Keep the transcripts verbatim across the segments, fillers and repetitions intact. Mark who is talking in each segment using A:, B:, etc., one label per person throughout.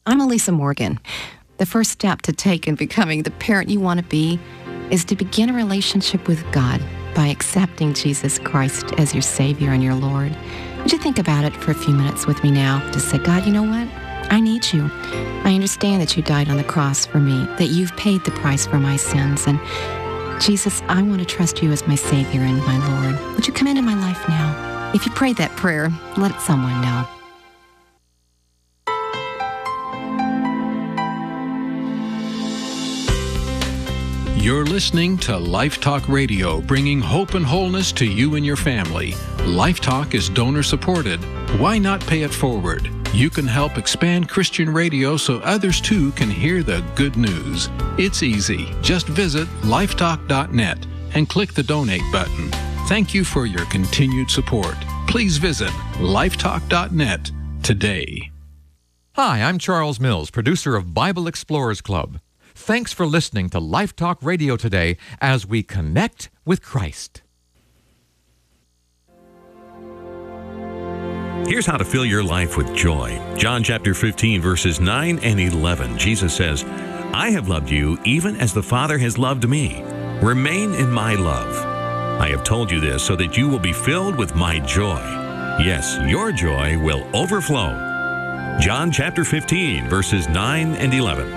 A: I'm Elisa Morgan. The first step to take in becoming the parent you want to be is to begin a relationship with God by accepting Jesus Christ as your Savior and your Lord. Would you think about it for a few minutes with me now? Just say, God, you know what? I need you. I understand that you died on the cross for me, that you've paid the price for my sins. And Jesus, I want to trust you as my Savior and my Lord. Would you come into my life now? If you prayed that prayer, let someone know.
B: You're listening to Life Talk Radio, bringing hope and wholeness to you and your family. Life Talk is donor-supported. Why not pay it forward? You can help expand Christian radio so others too can hear the good news. It's easy. Just visit lifetalk dot net and click the donate button. Thank you for your continued support. Please visit lifetalk dot net today.
C: Hi, I'm Charles Mills, producer of Bible Explorers Club. Thanks for listening to Life Talk Radio today as we connect with Christ.
D: Here's how to fill your life with joy. John chapter fifteen, verses nine and eleven. Jesus says, I have loved you even as the Father has loved me. Remain in my love. I have told you this so that you will be filled with my joy. Yes, your joy will overflow. John chapter fifteen, verses nine and eleven.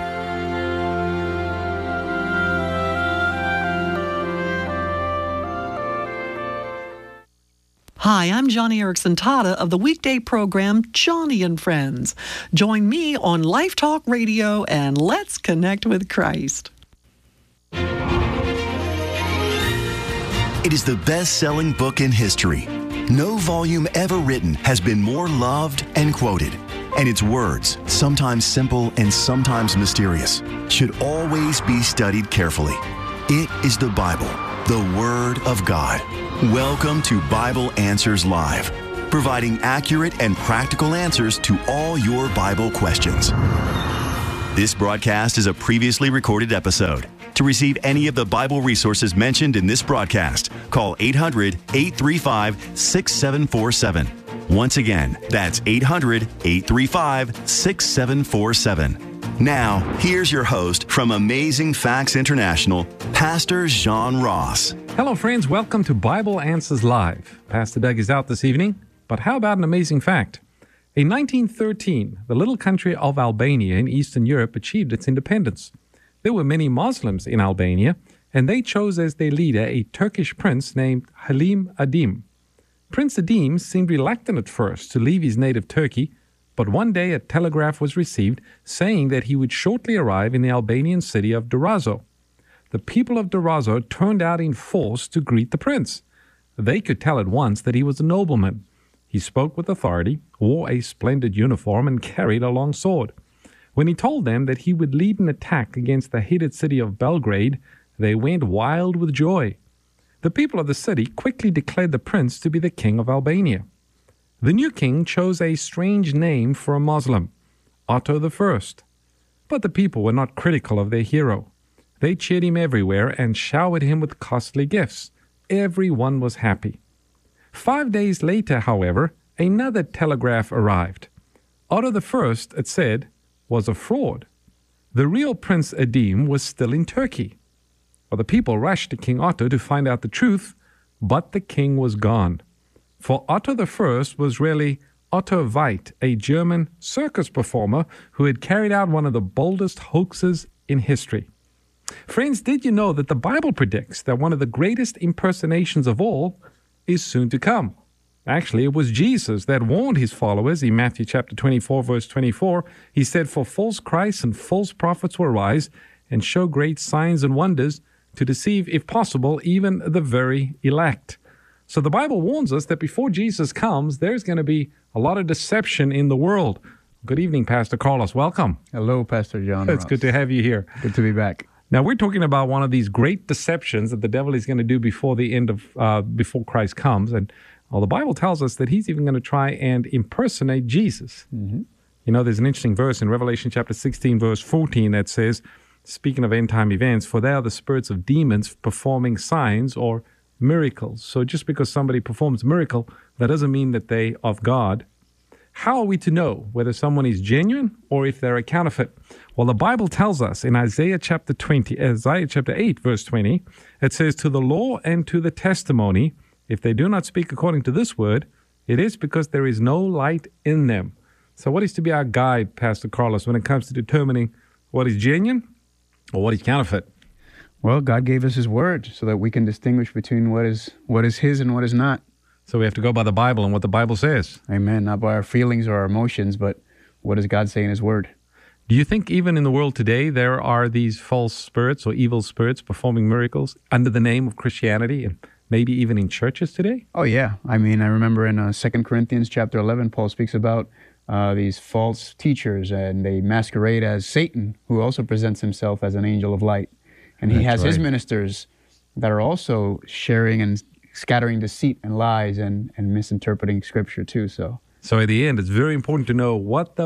E: Hi, I'm Johnny Erickson Tada of the weekday program Johnny and Friends. Join me on Life Talk Radio and let's connect with Christ.
F: It is the best-selling book in history. No volume ever written has been more loved and quoted. And its words, sometimes simple and sometimes mysterious, should always be studied carefully. It is the Bible, the Word of God. Welcome to Bible Answers Live, providing accurate and practical answers to all your Bible questions. This broadcast is a previously recorded episode. To receive any of the Bible resources mentioned in this broadcast, call eight hundred, eight three five, six seven four seven. Once again, that's eight hundred, eight three five, six seven four seven. Now, here's your host from Amazing Facts International, Pastor John Ross.
G: Hello, friends. Welcome to Bible Answers Live. Pastor Doug is out this evening, but how about an amazing fact? In nineteen thirteen, the little country of Albania in Eastern Europe achieved its independence. There were many Muslims in Albania, and they chose as their leader a Turkish prince named Halim Adim. Prince Adim seemed reluctant at first to leave his native Turkey, but one day a telegraph was received saying that he would shortly arrive in the Albanian city of Durazzo. The people of Durazzo turned out in force to greet the prince. They could tell at once that he was a nobleman. He spoke with authority, wore a splendid uniform, and carried a long sword. When he told them that he would lead an attack against the hated city of Belgrade, they went wild with joy. The people of the city quickly declared the prince to be the king of Albania. The new king chose a strange name for a Muslim, Otto the First. But the people were not critical of their hero. They cheered him everywhere and showered him with costly gifts. Everyone was happy. Five days later, however, another telegraph arrived. Otto the First, it said, was a fraud. The real Prince Adim was still in Turkey. Well, the people rushed to King Otto to find out the truth, but the king was gone. For Otto the First was really Otto Veit, a German circus performer who had carried out one of the boldest hoaxes in history. Friends, did you know that the Bible predicts that one of the greatest impersonations of all is soon to come? Actually, it was Jesus that warned his followers in Matthew chapter twenty-four, verse twenty-four. He said, "For false Christs and false prophets will rise and show great signs and wonders to deceive, if possible, even the very elect." So the Bible warns us that before Jesus comes, there's going to be a lot of deception in the world. Good evening, Pastor Carlos. Welcome.
H: Hello, Pastor John.
G: It's
H: Ross.
G: good to have you here.
H: Good to be back.
G: Now, we're talking about one of these great deceptions that the devil is going to do before the end of, uh, before Christ comes. And well, the Bible tells us that he's even going to try and impersonate Jesus.
H: Mm-hmm.
G: You know, there's an interesting verse in Revelation chapter sixteen, verse fourteen that says, speaking of end-time events, "For they are the spirits of demons performing signs or miracles." So just because somebody performs a miracle, that doesn't mean that they of God. How are we to know whether someone is genuine or if they're a counterfeit? Well, the Bible tells us in Isaiah chapter twenty, Isaiah chapter eight, verse twenty, it says, "To the law and to the testimony, if they do not speak according to this word, it is because there is no light in them." So what is to be our guide, Pastor Carlos, when it comes to determining what is genuine or what is counterfeit?
H: Well, God gave us his word so that we can distinguish between what is what is his and what is not.
G: So we have to go by the Bible and what the Bible says.
H: Amen. Not by our feelings or our emotions, but what does God say in his word?
G: Do you think even in the world today there are these false spirits or evil spirits performing miracles under the name of Christianity, and maybe even in churches today?
H: Oh, yeah. I mean, I remember in uh, Second Corinthians chapter eleven, Paul speaks about uh, these false teachers, and they masquerade as Satan, who also presents himself as an angel of light. And he
G: That's
H: has his
G: right.
H: ministers that are also sharing and scattering deceit and lies and, and misinterpreting Scripture too. So,
G: So at the end, it's very important to know what the